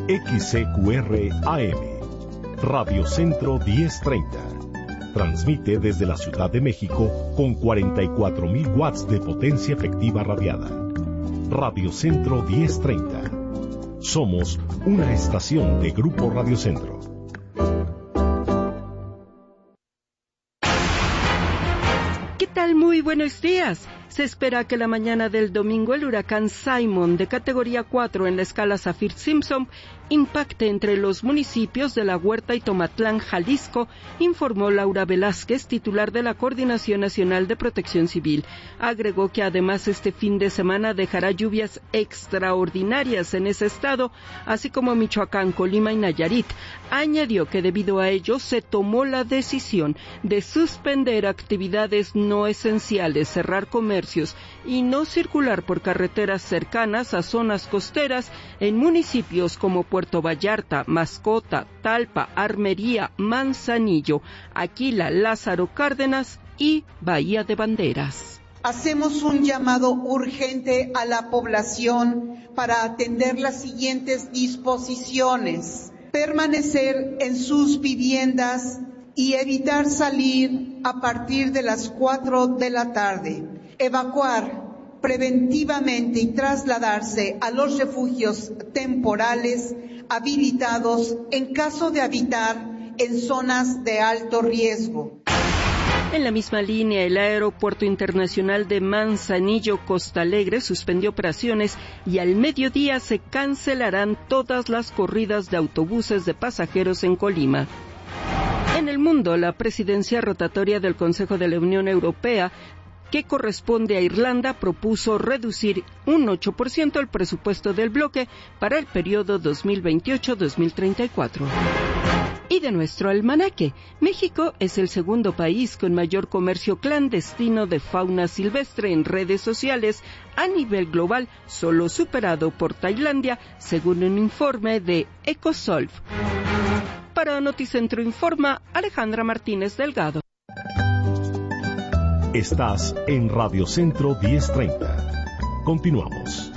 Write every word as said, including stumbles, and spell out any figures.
X C Q R A M, Radio Centro diez treinta. Transmite desde la Ciudad de México con cuarenta y cuatro mil watts de potencia efectiva radiada. Radio Centro diez treinta. Somos una estación de Grupo Radio Centro. ¿Qué tal? Muy buenos días. Se espera que la mañana del domingo el huracán Simon, de categoría cuatro en la escala Saffir-Simpson, impacte entre los municipios de La Huerta y Tomatlán, Jalisco, informó Laura Velázquez, titular de la Coordinación Nacional de Protección Civil. Agregó que además este fin de semana dejará lluvias extraordinarias en ese estado, así como Michoacán, Colima y Nayarit. Añadió que debido a ello se tomó la decisión de suspender actividades no esenciales, cerrar comercios y no circular por carreteras cercanas a zonas costeras en municipios como Puerto Vallarta, Mascota, Talpa, Armería, Manzanillo, Aquila, Lázaro Cárdenas y Bahía de Banderas. Hacemos un llamado urgente a la población para atender las siguientes disposiciones: permanecer en sus viviendas y evitar salir a partir de las cuatro de la tarde, evacuar preventivamente y trasladarse a los refugios temporales habilitados en caso de habitar en zonas de alto riesgo. En la misma línea, el Aeropuerto Internacional de Manzanillo, Costa Alegre, suspendió operaciones y al mediodía se cancelarán todas las corridas de autobuses de pasajeros en Colima. En el mundo, la presidencia rotatoria del Consejo de la Unión Europea, que corresponde a Irlanda, propuso reducir un ocho por ciento el presupuesto del bloque para el periodo dos mil veintiocho a dos mil treinta y cuatro. Y de nuestro almanaque, México es el segundo país con mayor comercio clandestino de fauna silvestre en redes sociales a nivel global, solo superado por Tailandia, según un informe de Ecosolv. Para Noticentro Informa, Alejandra Martínez Delgado. Estás en Radio Centro diez treinta. Continuamos.